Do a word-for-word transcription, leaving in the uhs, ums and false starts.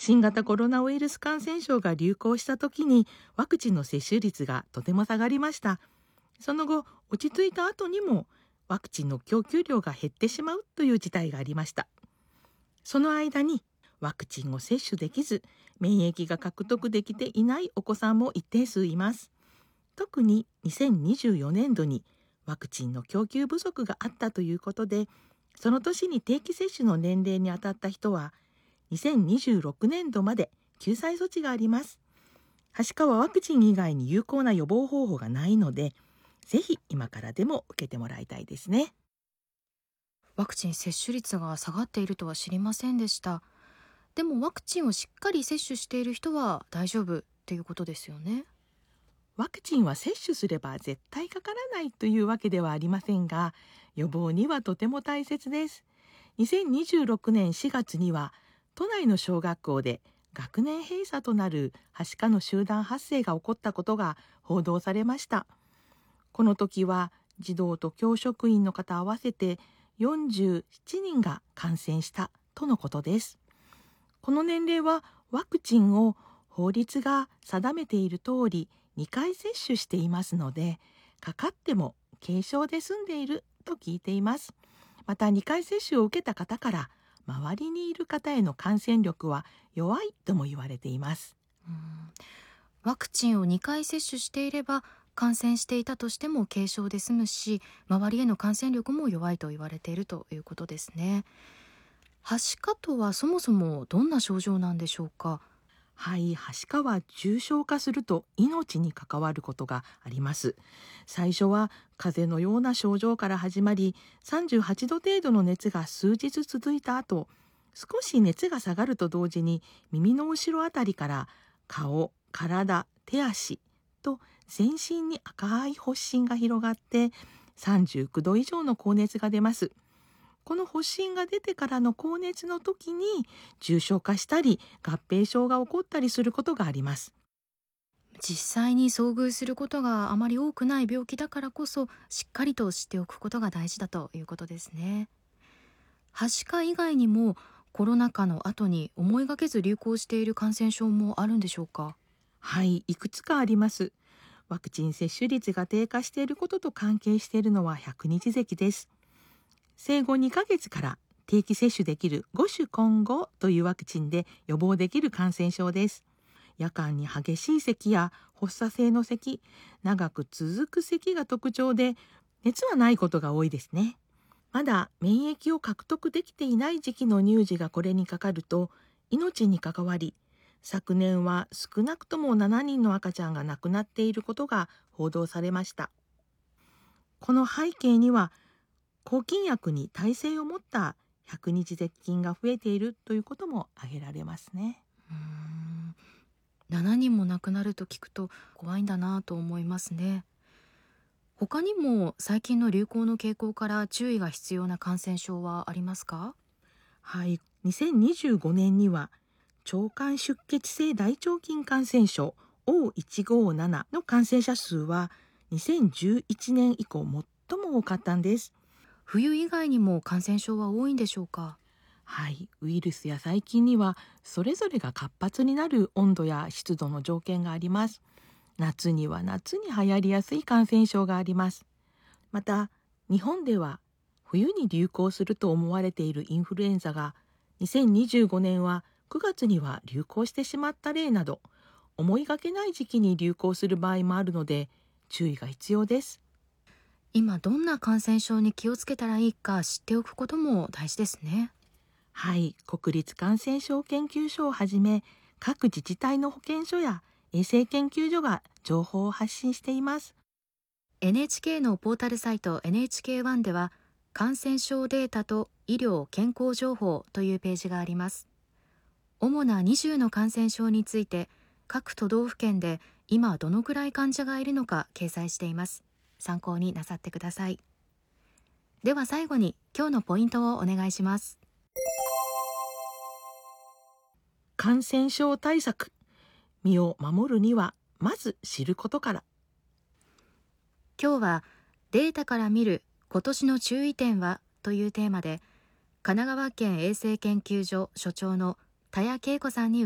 新型コロナウイルス感染症が流行した時にワクチンの接種率がとても下がりました。その後、落ち着いた後にもワクチンの供給量が減ってしまうという事態がありました。その間にワクチンを接種できず、免疫が獲得できていないお子さんも一定数います。特ににせんにじゅうよねんどにワクチンの供給不足があったということで、その年に定期接種の年齢に当たった人はにせんにじゅうろくねんどまで救済措置があります。はしかはワクチン以外に有効な予防方法がないので、ぜひ今からでも受けてもらいたいですね。 ワクチン接種率が下がっているとは知りませんでした。でもワクチンをしっかり接種している人は大丈夫っていうことですよね。 ワクチンは接種すれば絶対かからないというわけではありませんが、予防にはとても大切です。にせんにじゅうろくねんしがつには都内の小学校で学年閉鎖となるはしかの集団発生が起こったことが報道されました。この時は児童と教職員の方合わせてよんじゅうななにんが感染したとのことです。この年齢はワクチンを法律が定めている通りにかい接種していますので、かかっても軽症で済んでいると聞いています。またにかい接種を受けた方から周りにいる方への感染力は弱いとも言われています。 うん、ワクチンをにかい接種していれば感染していたとしても軽症で済むし、周りへの感染力も弱いと言われているということですね。はしかとはそもそもどんな症状なんでしょうか。 はい、はしかは重症化すると命に関わることがあります。最初は風邪のような症状から始まり、さんじゅうはちど程度の熱が数日続いた後、少し熱が下がると同時に耳の後ろあたりから顔、体、手足と全身に赤い発疹が広がってさんじゅうきゅうど以上の高熱が出ます。この発疹が出てからの高熱の時に重症化したり合併症が起こったりすることがあります。 実際に遭遇することがあまり多くない病気だからこそ、しっかりと知っておくことが大事だということですね。はしか以外にもコロナ禍の後に思いがけず流行している感染症もあるんでしょうか。 はい、いくつかあります。ワクチン接種率が低下していることと関係しているのは百日咳です。生後にかげつから定期接種できる五種混合というワクチンで予防できる感染症です。夜間に激しい咳や発作性の咳、長く続く咳が特徴で、熱はないことが多いですね。まだ免疫を獲得できていない時期の乳児がこれにかかると命に関わり、昨年は少なくともしちにんの赤ちゃんが亡くなっていることが報道されました。この背景には抗菌薬に耐性を持った百日咳菌が増えているということも挙げられますね。 うーん、しちにんも亡くなると聞くと怖いんだなと思いますね。他にも最近の流行の傾向から注意が必要な感染症はありますか。 はい、にせんにじゅうごねんには腸管出血性大腸菌感染症 オーいちごーなな の感染者数はにせんじゅういちねん以降最も多かったんです。 冬以外にも感染症は多いんでしょうか。 はい、ウイルスや細菌にはそれぞれが活発になる温度や湿度の条件があります。夏には夏に流行りやすい感染症があります。また、日本では冬に流行すると思われているインフルエンザがにせんにじゅうごねんはくがつには流行してしまった例など、思いがけない時期に流行する場合もあるので注意が必要です。 今どんな感染症に気をつけたらいいか知っておくことも大事ですね。 はい、国立感染症研究所をはじめ各自治体の保健所や衛生研究所が情報を発信しています。 エヌエイチケー のポータルサイト エヌエイチケーワン では感染症データと医療健康情報というページがあります。主なにじゅうの感染症について各都道府県で今どのくらい患者がいるのか掲載しています。参考になさってください。では最後に今日のポイントをお願いします。 感染症対策、身を守るにはまず知ることから。 今日はデータから見る今年の注意点はというテーマで神奈川県衛生研究所所長の田谷恵子さんに